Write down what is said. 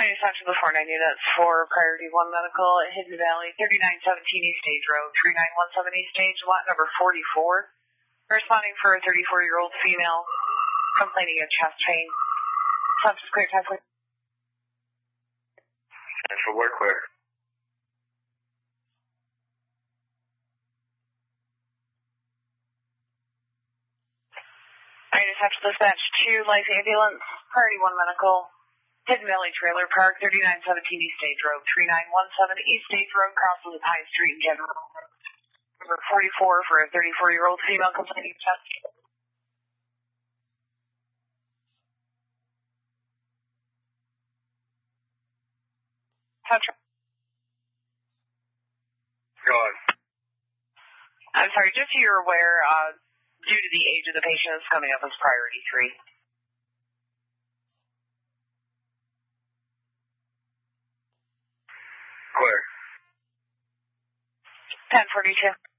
I dispatched the 49 units for Priority 1 Medical at Hidden Valley, 3917 East Stage Road, 3917 East Stage, lot number 44. Responding for a 34-year-old female complaining of chest pain. Subject clear, time for... And for work clear. I dispatched dispatch to Life Ambulance, Priority 1 Medical, Hidden Valley Trailer Park, 3917 East Stage Road, 3917 East Stage Road, crosses with High Street and General. Number 44 for a 34-year-old female complaining of chest pain. Go on. I'm sorry, just so you're aware, due to the age of the patient, it's coming up as Priority 3. Clear. 1042.